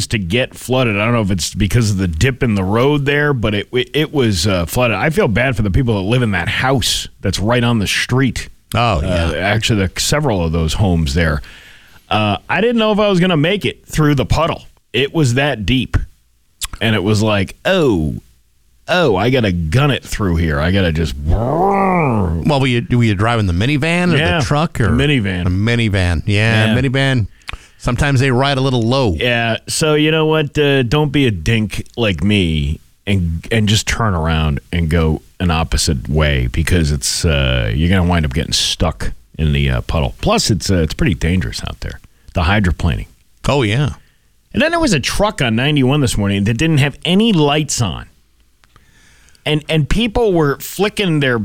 seems to get flooded. I don't know if it's because of the dip in the road there, but it was flooded. I feel bad for the people that live in that house that's right on the street. Oh, yeah. Actually, several of those homes there. I didn't know if I was going to make it through the puddle. It was that deep. And it was like, oh, I got to gun it through here. I got to just... Well, were you driving the minivan or the truck? Or the minivan. The minivan. Yeah, minivan. Sometimes they ride a little low. Yeah, so you know what? Don't be a dink like me and just turn around and go an opposite way because it's you're going to wind up getting stuck in the puddle. Plus, it's pretty dangerous out there, the hydroplaning. Oh, yeah. And then there was a truck on 91 this morning that didn't have any lights on. And people were flicking their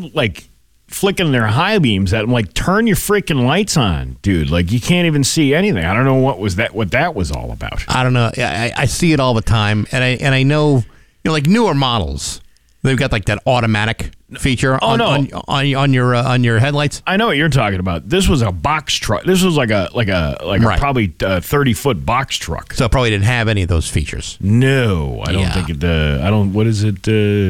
high beams at him, like, turn your freaking lights on, dude. Like, you can't even see anything. I don't know what that was all about. I don't know. I see it all the time, and I know, like newer models, they've got like that automatic feature on your headlights. I know what you're talking about. This was a box truck. This was like a probably 30-foot box truck. So it probably didn't have any of those features. No, I don't think it. I don't. What is it?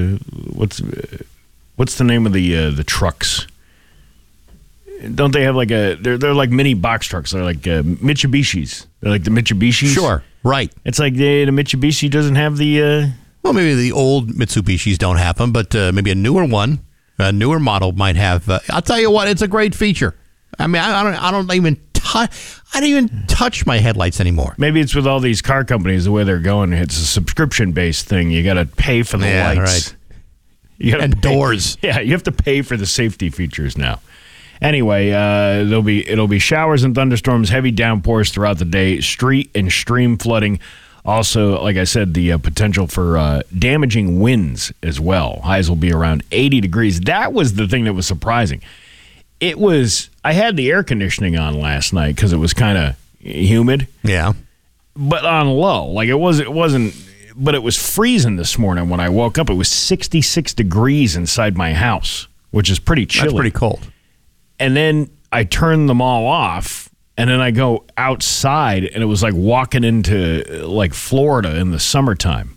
What's the name of the trucks? Don't they have like they're like mini box trucks. They're like Mitsubishis. They're like the Mitsubishis. Sure, right. It's like the Mitsubishi doesn't have the. Well, maybe the old Mitsubishis don't have them, but maybe a newer one, a newer model might have. I'll tell you what, it's a great feature. I mean, I don't even touch my headlights anymore. Maybe it's with all these car companies the way they're going. It's a subscription-based thing. You got to pay for the lights. Right. And doors. Yeah, you have to pay for the safety features now. Anyway, it'll be showers and thunderstorms, heavy downpours throughout the day, street and stream flooding. Also, like I said, the potential for damaging winds as well. Highs will be around 80 degrees. That was the thing that was surprising. I had the air conditioning on last night because it was kind of humid. Yeah. But on low. Like it wasn't, but it was freezing this morning when I woke up. It was 66 degrees inside my house, which is pretty chilly. That's pretty cold. And then I turned them all off. And then I go outside, and it was like walking into like Florida in the summertime.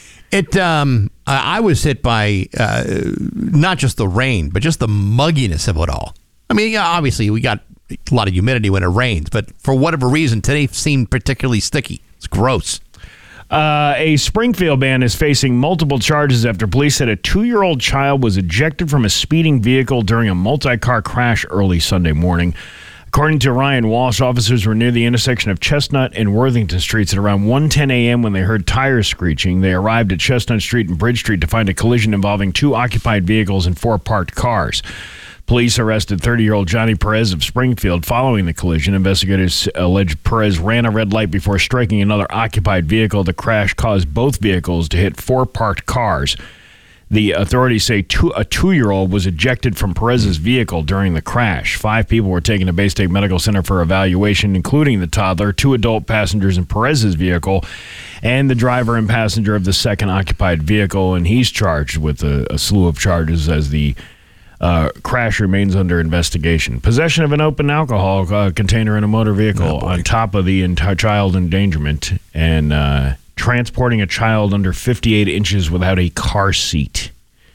I was hit by not just the rain, but just the mugginess of it all. I mean, yeah, obviously we got a lot of humidity when it rains, but for whatever reason, today seemed particularly sticky. It's gross. A Springfield man is facing multiple charges after police said a 2-year-old child was ejected from a speeding vehicle during a multi-car crash early Sunday morning. According to Ryan Walsh, officers were near the intersection of Chestnut and Worthington Streets at around 1:10 a.m. when they heard tires screeching. They arrived at Chestnut Street and Bridge Street to find a collision involving 2 occupied vehicles and 4 parked cars. Police arrested 30-year-old Johnny Perez of Springfield following the collision. Investigators allege Perez ran a red light before striking another occupied vehicle. The crash caused both vehicles to hit 4 parked cars. The authorities say a 2-year-old was ejected from Perez's vehicle during the crash. 5 people were taken to Bay State Medical Center for evaluation, including the toddler, 2 adult passengers in Perez's vehicle, and the driver and passenger of the second occupied vehicle. And he's charged with a slew of charges as the crash remains under investigation. Possession of an open alcohol container in a motor vehicle on top of the child endangerment and transporting a child under 58 inches without a car seat.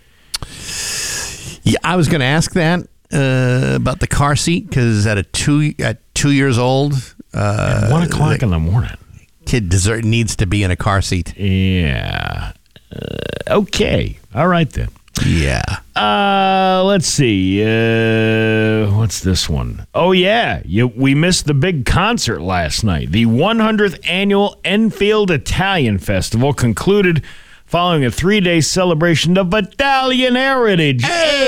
Yeah, I was going to ask that about the car seat because at 2 years old, at 1 o'clock in the morning, kid needs to be in a car seat. Yeah. Okay. All right then. Yeah. Let's see. What's this one? Oh, yeah. We missed the big concert last night. The 100th annual Enfield Italian Festival concluded following a 3-day celebration of Italian heritage.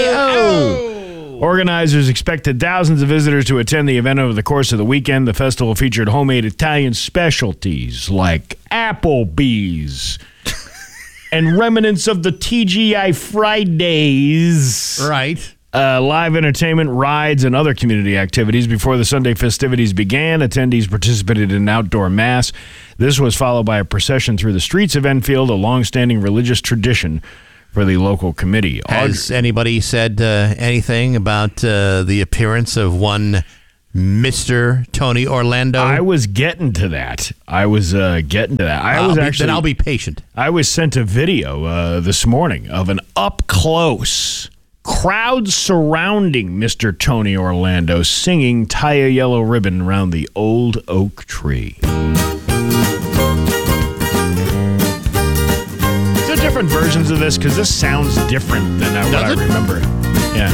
Organizers expected thousands of visitors to attend the event over the course of the weekend. The festival featured homemade Italian specialties like Applebee's and remnants of the TGI Fridays. Right. Live entertainment, rides, and other community activities. Before the Sunday festivities began, attendees participated in an outdoor mass. This was followed by a procession through the streets of Enfield, a long-standing religious tradition for the local committee. Has anybody said anything about the appearance of one Mr. Tony Orlando? I was getting to that. I was then I'll be patient. I was sent a video this morning of an up-close crowd surrounding Mr. Tony Orlando singing "Tie a Yellow Ribbon Around the Old Oak Tree." Is there different versions of this? Because this sounds different than what I remember. Yeah.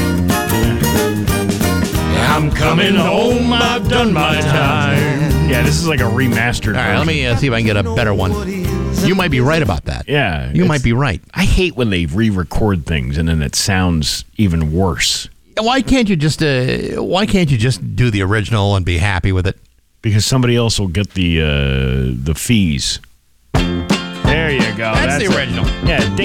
I'm coming home, I've done my time. Yeah, this is like a remastered version. All right, let me see if I can get a better one. You might be right about that. Yeah. You might be right. I hate when they re-record things and then it sounds even worse. Why can't you just do the original and be happy with it? Because somebody else will get the fees. There you go. That's the original. Yeah,